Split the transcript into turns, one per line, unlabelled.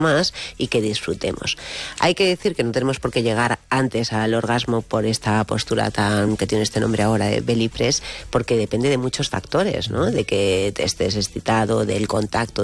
más y que disfrutemos. Hay que decir que no tenemos por qué llegar antes al orgasmo por esta postura tan que tiene este nombre ahora de belly press, porque depende de muchos factores, ¿no? De que te estés excitado, del contacto,